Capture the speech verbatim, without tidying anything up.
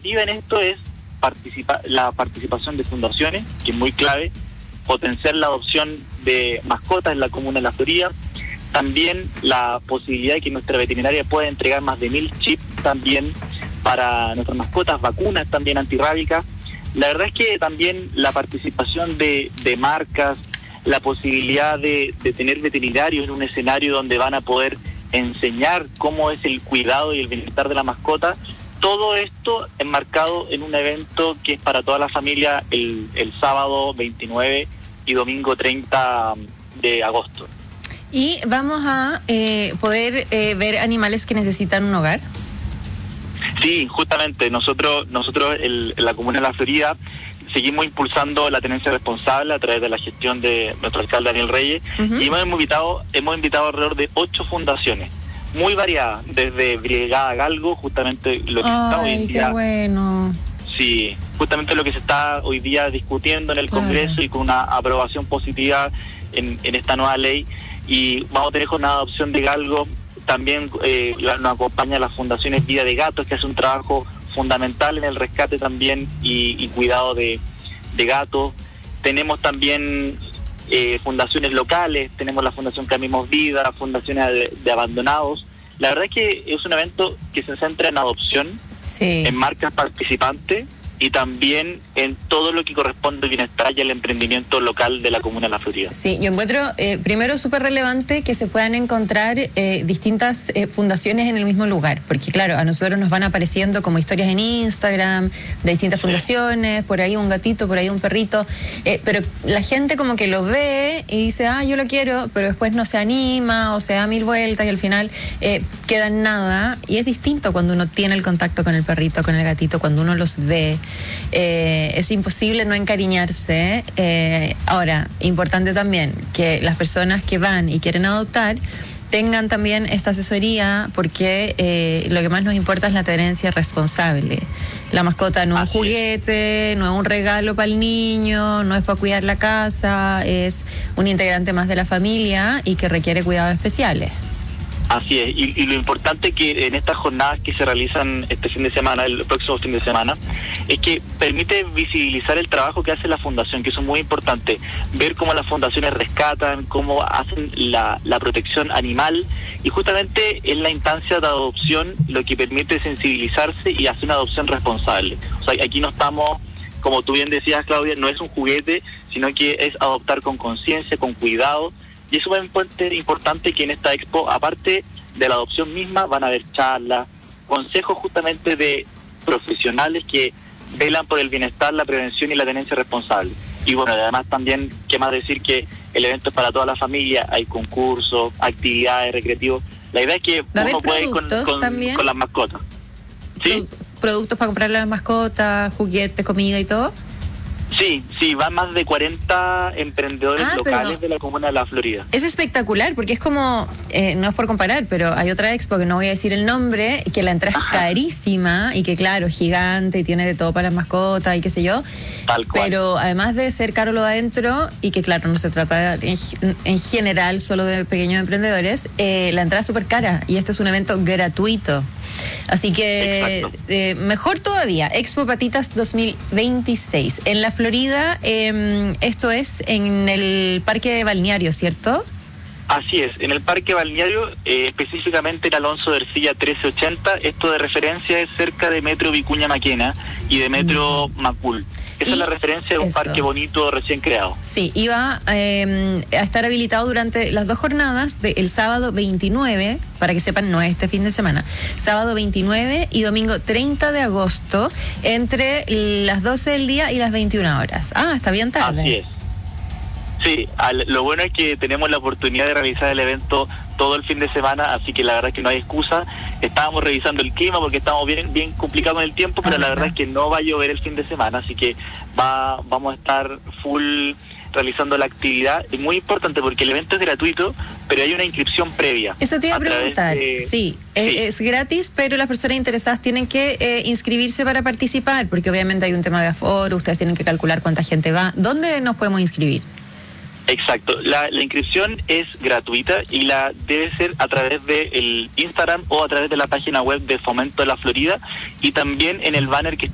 alternativa en esto es participa la participación de fundaciones, que es muy clave, potenciar la adopción de mascotas en la comuna de La Florida, también la posibilidad de que nuestra veterinaria pueda entregar más de mil chips también para nuestras mascotas, vacunas también antirrábicas. La verdad es que también la participación de, de marcas, la posibilidad de, de tener veterinarios en un escenario donde van a poder enseñar cómo es el cuidado y el bienestar de la mascota, todo esto enmarcado en un evento que es para toda la familia el, el sábado veintinueve y domingo treinta de agosto. ¿Y vamos a eh, poder eh, ver animales que necesitan un hogar? Sí, justamente nosotros nosotros el, en la Comuna de La Florida seguimos impulsando la tenencia responsable a través de la gestión de nuestro alcalde Daniel Reyes. Uh-huh. Y hemos invitado hemos invitado alrededor de ocho fundaciones muy variadas, desde Brigada Galgo, justamente lo que Ay, está hoy en día. Qué bueno. Sí, justamente lo que se está hoy día discutiendo en el Claro. Congreso y con una aprobación positiva en, en esta nueva ley. Y vamos a tener jornada de adopción de galgo. También eh, nos acompaña las fundaciones Vida de Gatos, que hace un trabajo fundamental en el rescate también y, y cuidado de, de gatos. Tenemos también eh, fundaciones locales, tenemos la Fundación Camimos Vida, fundaciones de, de abandonados. La verdad es que es un evento que se centra en adopción, sí. en marcas participantes y también en todo lo que corresponde al bienestar y al emprendimiento local de la Comuna de La Florida. Sí, yo encuentro eh, primero súper relevante que se puedan encontrar eh, distintas eh, fundaciones en el mismo lugar, porque claro, a nosotros nos van apareciendo como historias en Instagram de distintas sí. fundaciones, por ahí un gatito, por ahí un perrito, eh, pero la gente como que lo ve y dice, ah, yo lo quiero, pero después no se anima o se da mil vueltas y al final eh, queda en nada, y es distinto cuando uno tiene el contacto con el perrito, con el gatito, cuando uno los ve. Eh, es imposible no encariñarse. Eh, ahora, importante también que las personas que van y quieren adoptar tengan también esta asesoría, porque eh, lo que más nos importa es la tenencia responsable. La mascota no es un juguete, no es un regalo para el niño, no es para cuidar la casa, es un integrante más de la familia y que requiere cuidados especiales. Así es, y, y lo importante que en estas jornadas que se realizan este fin de semana, el próximo fin de semana, es que permite visibilizar el trabajo que hace la fundación, que eso es muy importante, ver cómo las fundaciones rescatan, cómo hacen la, la protección animal, y justamente en la instancia de adopción lo que permite sensibilizarse y hacer una adopción responsable. O sea, aquí no estamos, como tú bien decías, Claudia, no es un juguete, sino que es adoptar con conciencia, con cuidado. Y es súper importante que en esta expo, aparte de la adopción misma, van a haber charlas, consejos justamente de profesionales que velan por el bienestar, la prevención y la tenencia responsable. Y bueno, además también, qué más decir que el evento es para toda la familia, hay concursos, actividades, recreativos. La idea es que uno puede ir con, con, con las mascotas. ¿Sí? ¿Productos para comprarle a las mascotas, juguetes, comida y todo? Sí, sí, van más de cuarenta emprendedores ah, locales de la Comuna de La Florida. Es espectacular, porque es como, eh, no es por comparar, pero hay otra expo que no voy a decir el nombre, que la entrada es carísima y que claro, gigante y tiene de todo para las mascotas y qué sé yo. Tal cual. Pero además de ser caro lo de adentro, y que claro, no se trata de, en, en general solo de pequeños emprendedores, eh, la entrada es súper cara y este es un evento gratuito. Así que eh, mejor todavía, Expo Patitas dos mil veintiséis en La Florida. Eh, esto es en el Parque Balneario, ¿cierto? Así es, en el Parque Balneario, eh, específicamente en Alonso de Ercilla trece ochenta. Esto de referencia es cerca de Metro Vicuña Maquena y de Metro mm. Macul. Esa y es la referencia de un eso. Parque bonito recién creado. Sí, iba eh, a estar habilitado durante las dos jornadas del sábado veintinueve, para que sepan, no es este fin de semana, sábado veintinueve y domingo treinta de agosto, entre las doce del día y las veintiuna horas. Ah, está bien tarde. Así es. Sí, al, lo bueno es que tenemos la oportunidad de realizar el evento todo el fin de semana, así que la verdad es que no hay excusa. Estábamos revisando el clima porque estamos bien bien complicados en el tiempo, pero ah, la verdad es que no va a llover el fin de semana, así que va vamos a estar full realizando la actividad. Es muy importante porque el evento es gratuito, pero hay una inscripción previa. Eso te iba a, a preguntar, de... sí, sí. Es, es gratis, pero las personas interesadas tienen que eh, inscribirse para participar, porque obviamente hay un tema de aforo, ustedes tienen que calcular cuánta gente va. ¿Dónde nos podemos inscribir? Exacto, la, la inscripción es gratuita y la debe ser a través del Instagram o a través de la página web de Fomento de La Florida, y también en el banner que